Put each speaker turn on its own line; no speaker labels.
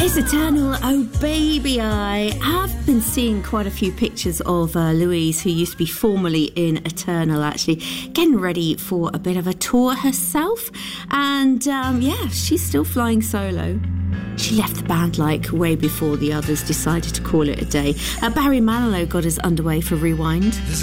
It's Eternal, oh baby. I have been seeing quite a few pictures of Louise, who used to be formerly in Eternal, actually getting ready for a bit of a tour herself. And yeah, she's still flying solo. She left the band like way before the others decided to call it a day. Barry Manilow got us underway for Rewind.